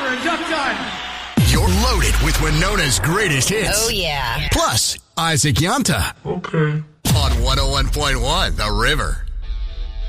for a duck dive. You're loaded with Winona's greatest hits. Oh, yeah. Plus, Isaac Yanta. Okay. On 101.1 The River.